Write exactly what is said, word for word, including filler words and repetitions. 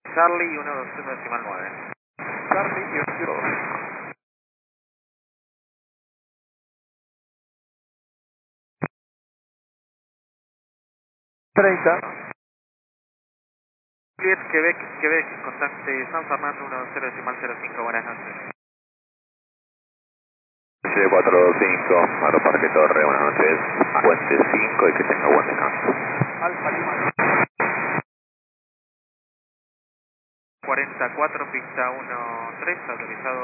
Charlie uno uno decimal nueve. Charlie y uno cero dos. treinta. Juliet, Quebec, Quebec, contacte San Fernando uno cero decimal cero cinco, buenas noches. C cuatro dos cinco, Aeroparque Torre, buenas noches. Puente cinco y que tenga buen descanso. Alfa Lima. cuarenta y cuatro, pista uno tres, autorizado.